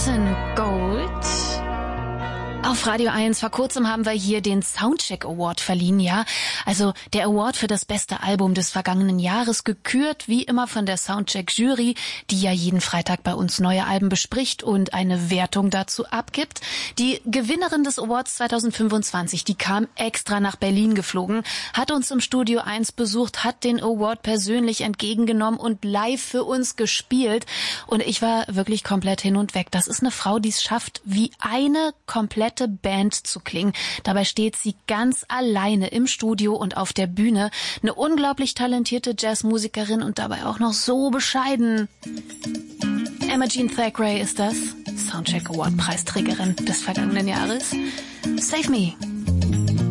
Cousin Gold. Auf Radio 1 vor kurzem haben wir hier den Soundcheck Award verliehen, ja. Also der Award für das beste Album des vergangenen Jahres, gekürt wie immer von der Soundcheck Jury, die ja jeden Freitag bei uns neue Alben bespricht und eine Wertung dazu abgibt. Die Gewinnerin des Awards 2025, die kam extra nach Berlin geflogen, hat uns im Studio 1 besucht, hat den Award persönlich entgegengenommen und live für uns gespielt. Und ich war wirklich komplett hin und weg. Das ist eine Frau, die es schafft, wie eine komplette Band zu klingen. Dabei steht sie ganz alleine im Studio und auf der Bühne. Eine unglaublich talentierte Jazzmusikerin und dabei auch noch so bescheiden. Emma Jean Thackeray ist das, Soundcheck Award Preisträgerin des vergangenen Jahres. Save Me.